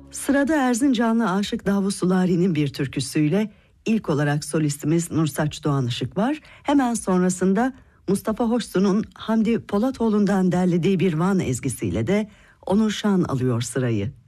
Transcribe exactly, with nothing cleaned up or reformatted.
Sırada Erzincanlı Aşık Davussulari'nin bir türküsüyle ilk olarak solistimiz Nursaç Doğan Işık var. Hemen sonrasında Mustafa Hoşsu'nun Hamdi Polatoğlu'ndan derlediği bir Van ezgisiyle de Onur Şan alıyor sırayı.